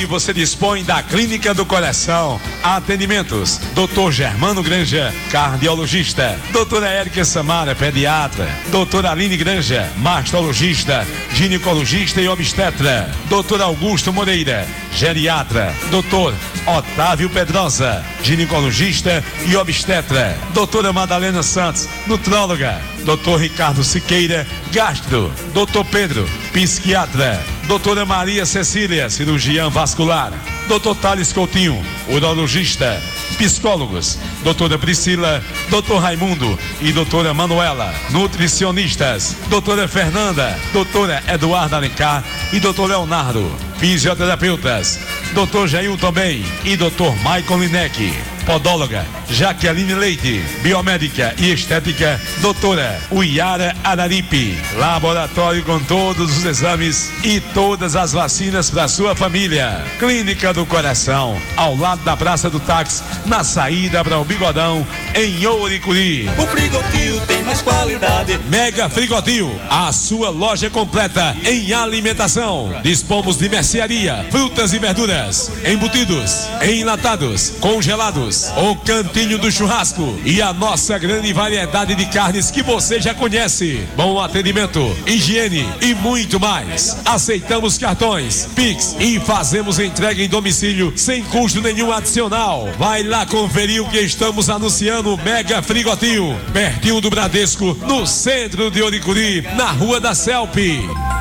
Oricurí você dispõe da Clínica do Coração. Atendimentos: Dr. Germano Granja, cardiologista. Doutora Érica Samara, pediatra. Doutora Aline Granja, mastologista, ginecologista e obstetra. Doutor Augusto Moreira, geriatra. Doutor Otávio Pedrosa, ginecologista e obstetra. Doutora Madalena Santos, nutróloga. Doutor Ricardo Siqueira, gastro. Doutor Pedro, psiquiatra. Doutora Maria Cecília, cirurgiã vascular. Doutor Thales Coutinho, urologista. Psicólogos: doutora Priscila, doutor Raimundo e doutora Manuela. Nutricionistas: doutora Fernanda, doutora Eduarda Alencar e doutor Leonardo. Fisioterapeutas: doutor Jair também e doutor Maicon Lineck. Podóloga: Jaqueline Leite. Biomédica e estética: doutora Uiara Araripe. Laboratório com todos os exames e todas as vacinas para sua família. Clínica do Coração, ao lado da Praça do Táxi, na saída para o Bigodão, em Oricurí. O Frigotil tem mais qualidade. Mega Frigotil, a sua loja completa em alimentação. Dispomos de mercearia, frutas e verduras, embutidos, enlatados, congelados, o cantinho do churrasco e a nossa grande variedade de carnes que você já conhece. Bom atendimento, higiene e muito mais. Aceitamos cartões, Pix e fazemos entrega em domicílio sem custo nenhum adicional. Vai lá conferir o que estamos anunciando. Mega Frigotil, pertinho do Bradesco, no centro de Oricurí, na Rua da Celpe.